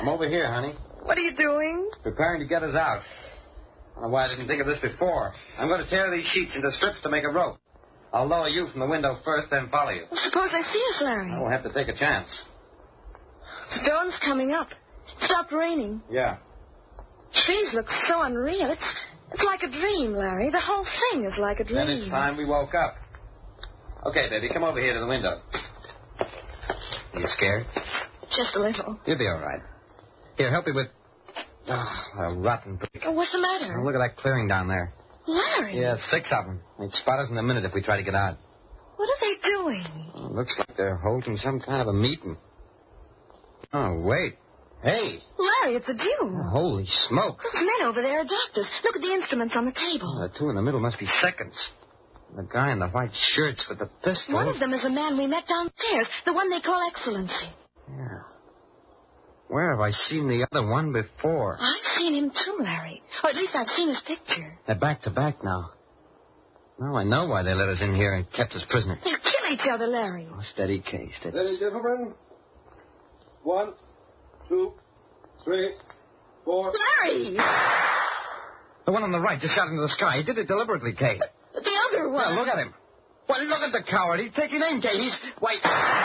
I'm over here, honey. What are you doing? Preparing to get us out. I don't know why I didn't think of this before. I'm going to tear these sheets into strips to make a rope. I'll lower you from the window first, then follow you. Well, suppose I see us, Larry. I will have to take a chance. The dawn's coming up. It stopped raining. Yeah. Trees look so unreal. It's like a dream, Larry. The whole thing is like a dream. Then it's time we woke up. Okay, baby, come over here to the window. Are you scared? Just a little. You'll be all right. Here, help me with... Oh, a rotten brick. Oh, what's the matter? Oh, look at that clearing down there. Larry. Yeah, 6 of them. They'd spot us in a minute if we try to get out. What are they doing? Oh, looks like they're holding some kind of a meeting. Oh, wait. Hey. Larry, it's a duel. Oh, holy smoke. Those men over there are doctors. Look at the instruments on the table. Oh, the two in the middle must be seconds. The guy in the white shirts with the pistol. One of them is a man we met downstairs, the one they call Excellency. Yeah. Where have I seen the other one before? I've seen him too, Larry. Or at least I've seen his picture. They're back to back now. Now I know why they let us in here and kept us prisoners. They'll kill each other, Larry. Oh, steady, Kay, steady. Ladies and gentlemen, 1, 2, 3, 4. Larry! The one on the right just shot into the sky. He did it deliberately, Kay. But the other one... Yeah, look at him. Why, look at the coward. He's taking aim, Kay. He's... Wait.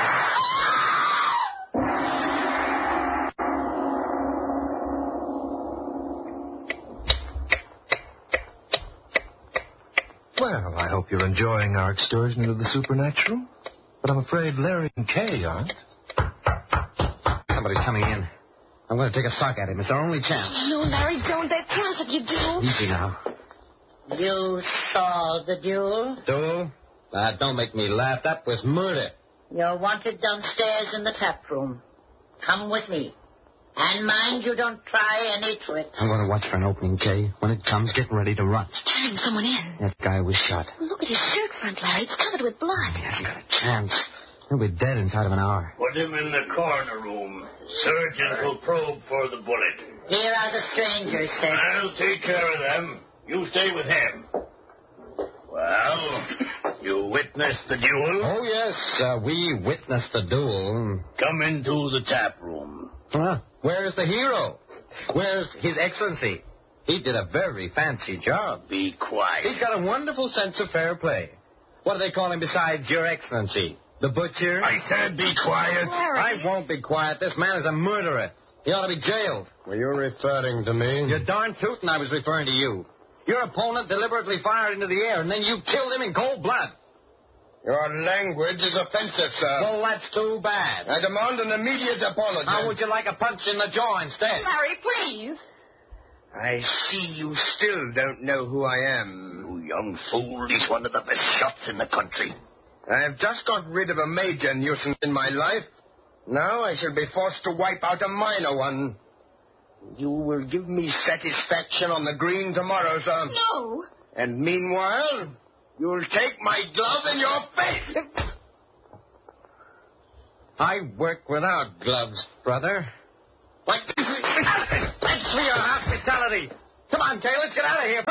Well, I hope you're enjoying our excursion into the supernatural. But I'm afraid Larry and Kay aren't. Somebody's coming in. I'm going to take a sock at him. It's our only chance. No, Larry, don't. They'll kill us if you do. Easy now. You saw the duel? Duel? Don't make me laugh. That was murder. You're wanted downstairs in the tap room. Come with me. And mind you don't try any tricks. I'm going to watch for an opening, Kay. When it comes, get ready to run. He's carrying someone in. That guy was shot. Look at his shirt front, Larry. It's covered with blood. He hasn't got a chance. He'll be dead inside of an hour. Put him in the corner room. Surgeons will probe for the bullet. Here are the strangers, sir. I'll take care of them. You stay with him. Well, you witnessed the duel? Oh, yes. We witnessed the duel. Come into the tap room. Huh? Where's the hero? Where's His Excellency? He did a very fancy job. Be quiet. He's got a wonderful sense of fair play. What do they call him besides Your Excellency? The butcher? I said be quiet. I won't be quiet. This man is a murderer. He ought to be jailed. Were you referring to me? You're darn tootin' I was referring to you. Your opponent deliberately fired into the air, and then you killed him in cold blood. Your language is offensive, sir. Well, that's too bad. I demand an immediate apology. How would you like a punch in the jaw instead? Larry, please. I see you still don't know who I am. You young fool, he's one of the best shots in the country. I've just got rid of a major nuisance in my life. Now I shall be forced to wipe out a minor one. You will give me satisfaction on the green tomorrow, sir. No. And meanwhile, you'll take my glove in your face. I work without gloves, brother. Thanks for your hospitality. Come on, Kay, let's get out of here.